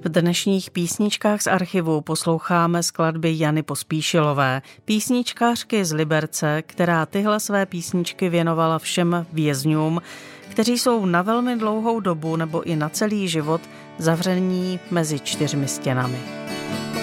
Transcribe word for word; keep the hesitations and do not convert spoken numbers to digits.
V dnešních písničkách z archivu posloucháme skladby Jany Pospíšilové, písničkářky z Liberce, která tyhle své písničky věnovala všem vězňům, kteří jsou na velmi dlouhou dobu nebo i na celý život zavření mezi čtyřmi stěnami.